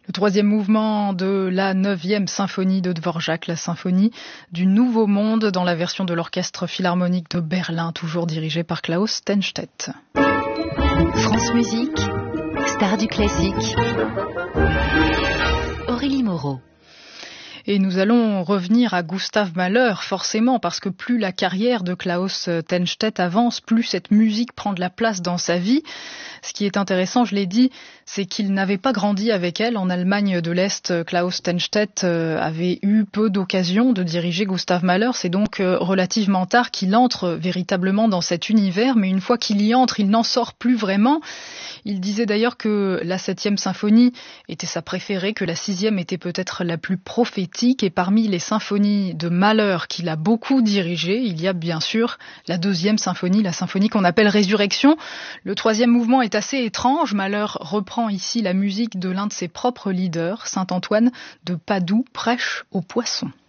Le troisième mouvement de la 9e symphonie de Dvorak, la symphonie du Nouveau Monde, dans la version de l'Orchestre Philharmonique de Berlin, toujours dirigé par Klaus Tennstedt. France Musique, star du classique. Aurélie Moreau. Et nous allons revenir à Gustav Mahler, forcément, parce que plus la carrière de Klaus Tennstedt avance, plus cette musique prend de la place dans sa vie. Ce qui est intéressant, je l'ai dit, c'est qu'il n'avait pas grandi avec elle. En Allemagne de l'Est, Klaus Tennstedt avait eu peu d'occasions de diriger Gustav Mahler. C'est donc relativement tard qu'il entre véritablement dans cet univers, mais une fois qu'il y entre, il n'en sort plus vraiment. Il disait d'ailleurs que la 7e symphonie était sa préférée, que la 6e était peut-être la plus prophétique. Et parmi les symphonies de Mahler qu'il a beaucoup dirigées, il y a bien sûr la 2e symphonie, la symphonie qu'on appelle Résurrection. Le 3e mouvement est assez étrange. Mahler reprend ici la musique de l'un de ses propres leaders, Saint Antoine de Padoue, prêche aux poissons.